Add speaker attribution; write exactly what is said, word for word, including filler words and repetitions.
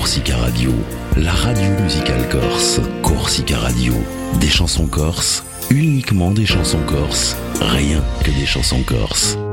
Speaker 1: Corsica Radio, la radio musicale corse. Corsica Radio, des chansons corses, uniquement des chansons corses, rien que des chansons corses.